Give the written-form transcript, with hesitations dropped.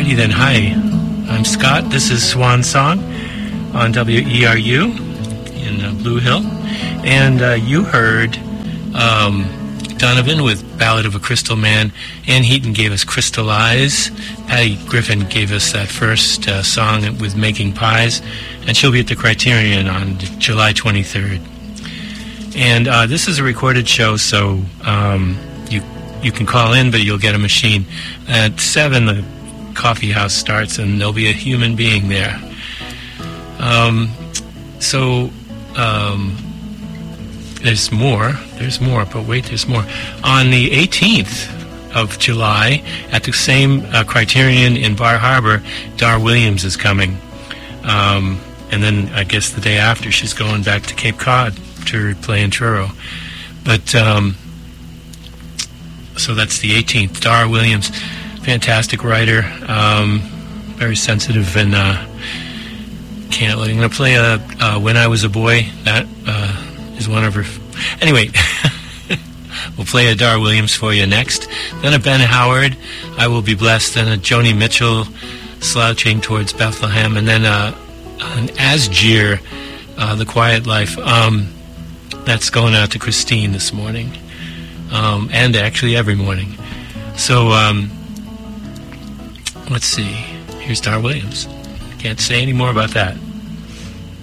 Alrighty then, hi. I'm Scott. This is Swan Song on WERU in Blue Hill. And you heard Donovan with Ballad of a Crystal Man. Ann Heaton gave us Crystallize. Patty Griffin gave us that first song with Making Pies. And she'll be at the Criterion on July 23rd. And this is a recorded show, so you can call in, but you'll get a machine. At 7, the coffee house starts, and there'll be a human being there. There's more, but wait, there's more. On the 18th of July, at the same Criterion in Bar Harbor, Dar Williams is coming. And then I guess the day after, she's going back to Cape Cod to play in Truro. But, so that's the 18th. Dar Williams, fantastic writer, very sensitive, and can't let. I'm going to play When I Was a Boy. That is one of her. Anyway, we'll play a Dar Williams for you next. Then a Ben Howard, I Will Be Blessed. Then a Joni Mitchell, Slouching Towards Bethlehem. And then an Asgir, The Quiet Life. That's going out to Christine this morning. And actually every morning. So, let's see. Here's Dar Williams. Can't say any more about that.